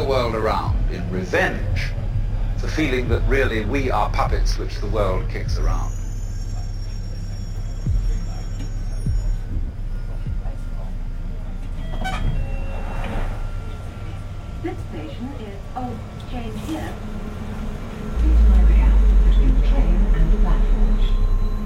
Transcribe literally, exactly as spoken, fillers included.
world around in revenge for feeling that really we are puppets which the world kicks around. This station is... Oh, change here. Please